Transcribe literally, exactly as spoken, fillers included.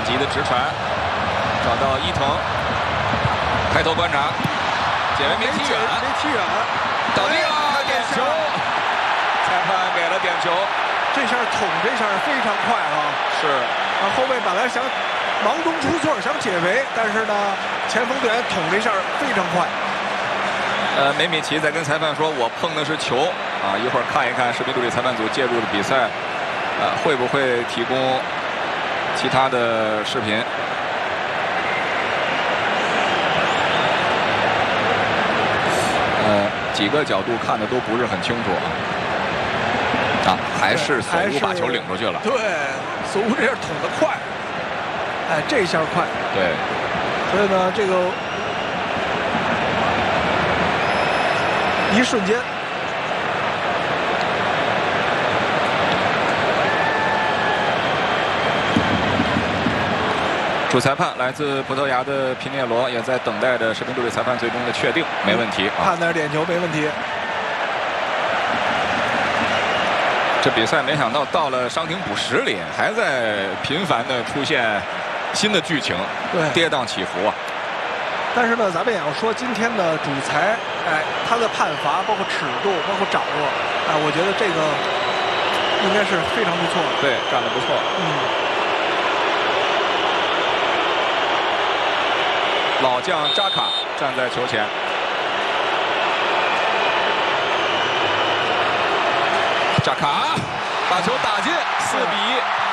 吉的直传，找到伊藤，抬头观察，解围没踢远， 没踢远， 倒地了，点球，裁判给了点球。 这下捅这下非常快啊！ 是， 啊，后卫本来想忙中出错，想解围，但是呢，前锋队员捅这下非常快。 呃，梅米奇在跟裁判说：“我碰的是球啊！”一会儿看一看视频助理裁判组介入的比赛，呃，会不会提供其他的视频？呃，几个角度看的都不是很清楚啊。啊，还是索乌把球领出去了。 对，索乌这下捅得快，哎，这下快。 对， 所以呢，这个一瞬间， 主裁判来自葡萄牙的皮涅罗也在等待着视频助理裁判最终的确定，没问题啊。 判点点球没问题。 这比赛没想到到了伤停补时里，还在频繁的出现新的剧情， 对， 跌宕起伏啊。 但是呢，咱们也要说今天的主裁，哎，他的判罚包括尺度，包括掌握，哎，我觉得这个应该是非常不错的。 对，干得不错。 嗯。 老将扎卡站在球前。扎卡把球打进，四比一。